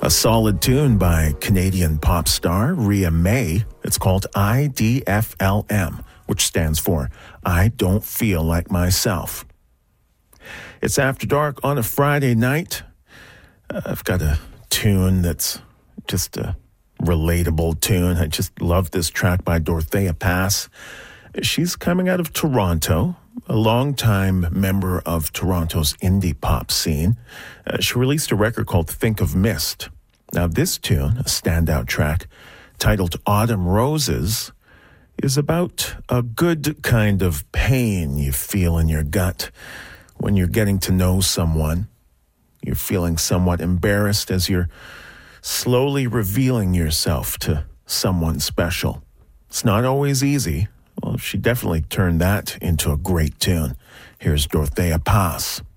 A solid tune by Canadian pop star Rhea May. It's called IDFLM, which stands for I Don't Feel Like Myself. It's After Dark on a Friday night. I've got a tune that's just a relatable tune. I just love this track by Dorothea Pass. She's coming out of Toronto, a longtime member of Toronto's indie pop scene. She released a record called Think of Mist. Now, this tune, a standout track titled Autumn Roses, is about a good kind of pain you feel in your gut when you're getting to know someone. You're feeling somewhat embarrassed as you're slowly revealing yourself to someone special. It's not always easy. Well, she definitely turned that into a great tune. Here's Dorothea Pass.